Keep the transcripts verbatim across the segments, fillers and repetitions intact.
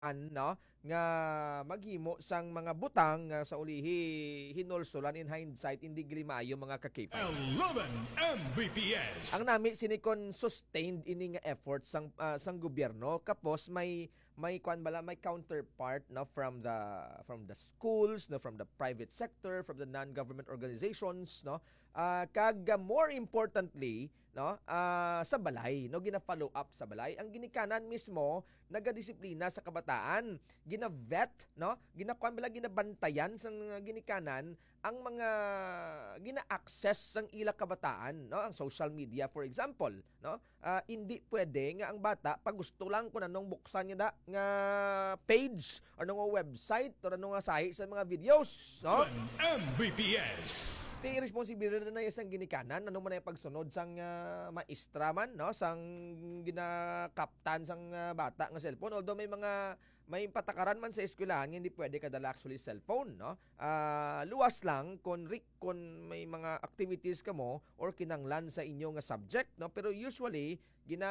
no nga maghimo sang mga butang nga sa ulihi hinulsolan in hindsight hindi glimayo mga ka-K five. eleven M B P S. Ang nami sinikon sustained ini nga effort sang uh, sang gobyerno kapos may may kuan bala may counterpart no from the from the schools no from the private sector from the non-government organizations no uh, kag uh, more importantly no uh, sa balay no gina-follow up sa balay ang ginikanan mismo nagadisiplina sa kabataan gina-vet no ginakuan bala ginabantayan sang uh, ginikanan ang mga gina-access sang ila kabataan no ang social media for example no uh, hindi pwede nga ang bata pag gusto lang kun anong buksan niya da nga page or nga website or ano nga sahi sa mga videos no M B P S. Ti responsibilidad na isang ginikanan ano man ay pagsunod sang uh, maestra man no sang ginakaptan sang uh, bata nga cellphone although may mga may patakaran man sa eskwelahan hindi pwede kadala actually cellphone no uh, luwas lang kun rik kun may mga activities kamo or kinanglan sa inyo nga subject no pero usually gina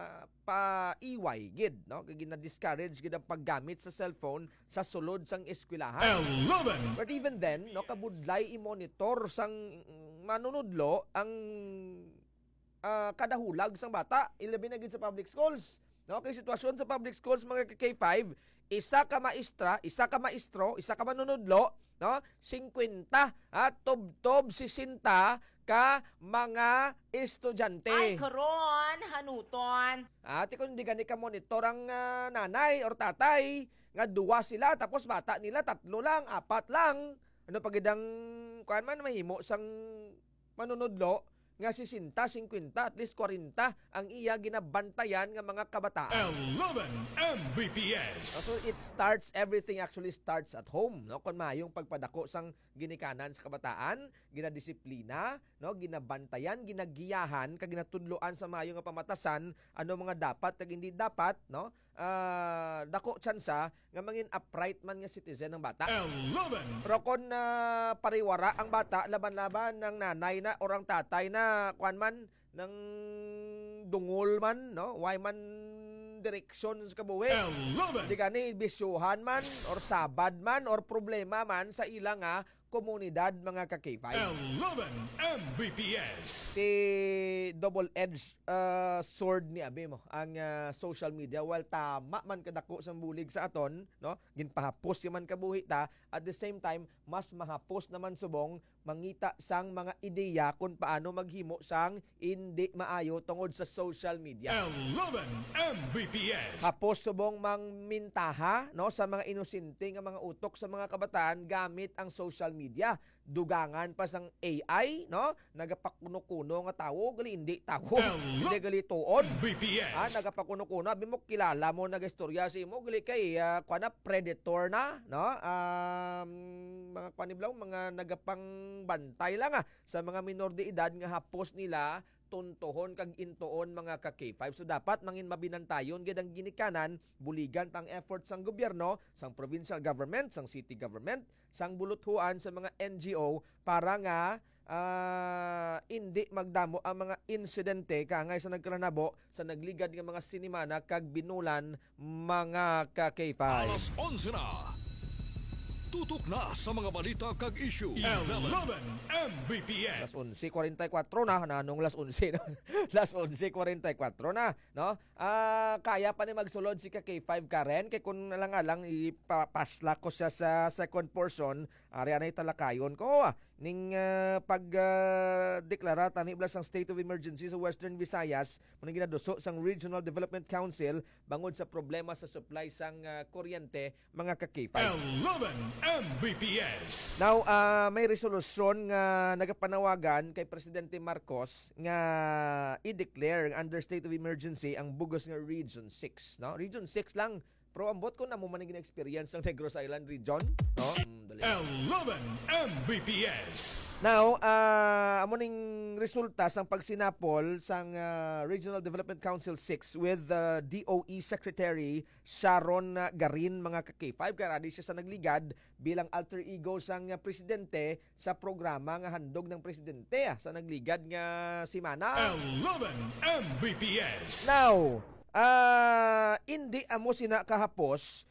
pa-iway gid no gina discourage gid ang paggamit sa cellphone sa sulod sang eskwelahan. eleven. But even then no kabudlay i-monitor sang manunudlo ang uh, kadahulag sang bata ilabi na gid sa public schools. No, kay sitwasyon sa public schools mga K five, isa ka maestra, isa ka maestro, isa ka manunudlo, no? fifty at tob-tob sixty ka mga estudyante. Ay, karon, hanuton. Ati kung hindi gani ka monitor ang uh, nanay or tatay, nga duwa sila tapos bata nila tatlo lang, apat lang. Ano pagidang kuan man mahimo sang manunudlo nga sixty, fifty, at least forty ang iya ginabantayan nga mga kabataan. eleven M B P S. So it starts, everything actually starts at home. No? Kung mayong pagpadako sang ginikanan sa kabataan, ginadisiplina, no? Ginabantayan, ginagiyahan, kag ginatudloan sa mayong nga pamatasan, ano mga dapat, kag hindi dapat, no? Uh, dako tsansa nga mangin upright man nga citizen ng bata. eleven. Pero kung uh, pariwara ang bata, laban-laban ng nanay na or ang tatay na kuan man ng dungol man, no? Why man direksyon sa kabuhi. eleven. Di gani bisyuhan man or sabad man or problema man sa ilang nga komunidad mga ka-K five. eleven M B P S. Si double-edged uh, sword ni abi mo ang uh, social media while tama man kadako sa bulig sa aton no ginpahapos man kabuhi ta at the same time mas mahapos naman subong mangita sang mga ideya kung paano maghimo sang hindi maayo tungod sa social media. eleven M B P S. Hapos subong mangmintaha no sa mga inosente nga mga utok sa mga kabataan gamit ang social media. Dugangan pa sang A I no nagapakuno-kuno nga tawo gali hindi tawo hindi gali tuod. B P S. Ah nagapakuno-kuno abi mo kilala mo nagastorya si mo gali kay uh, kuana predator na no um, mga paniblaw mga nagapang bantay lang ah, sa mga minor de edad nga hapos nila tuntuhon kag intuon mga ka-K five. So dapat mangin mabinantayon gid ang ginikanan, buligan tang effort sang gobyerno, sang provincial government, sang city government, sang buluthuan sa mga N G O para nga uh, hindi magdamo ang mga insidente kaangay sa nagkalanabo sa nagligad nga mga sinimana kag binulan mga ka-K five. Alas onse na. Tutok na sa mga balita kag issue. eleven M B P S. Las onse cuarenta y cuatro na, nanong las onse no? Las onse cuarenta y cuatro na, no? Ah, kaya pa ni magsulod si ka K five Karen kay kun lang alang ipapasla ko siya sa second portion, ari anay talakayon ko ah, ning uh, pag uh, deklara tani blas ang state of emergency sa Western Visayas, muna ginaduso sang Regional Development Council bangod sa problema sa supply sang uh, kuryente mga ka K five. eleven M B P S. Now, uh, may resolusyon nga nagapanawagan kay Presidente Marcos nga i-declare under state of emergency ang bugos nga Region six, no? Region six lang. Pero ambot ko na mo man experience ng Negros Island region, no? Mm, dali. eleven M B P S. Now, uh, amo ning resulta sang pagsinapol sang uh, Regional Development Council six with the uh, D O E Secretary Sharon Garin mga ka-K five karadi siya sa nagligad bilang alter ego sang uh, presidente sa programa nga handog ng presidente ah, sa nagligad nga simana. eleven M B P S. Now, uh, hindi amo sina kahapos